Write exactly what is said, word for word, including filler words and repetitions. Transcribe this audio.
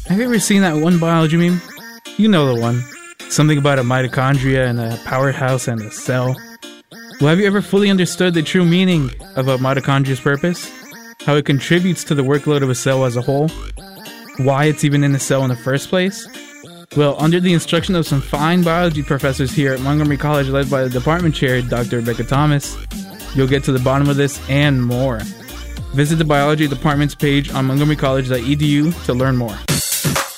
Have you ever seen that one biology meme? You know the one. Something about a mitochondria and a powerhouse and a cell. Well, have you ever fully understood the true meaning of a mitochondria's purpose? How it contributes to the workload of a cell as a whole? Why it's even in the cell in the first place? Well, under the instruction of some fine biology professors here at Montgomery College led by the department chair, Doctor Rebecca Thomas, you'll get to the bottom of this and more. Visit the biology department's page on montgomery college dot e d u to learn more.